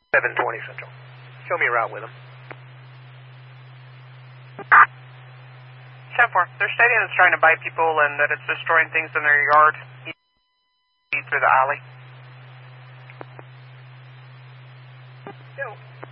720 Central. Show me a route with them. 10-4. They're stating it's trying to bite people and that it's destroying things in their yard through the alley. Yo.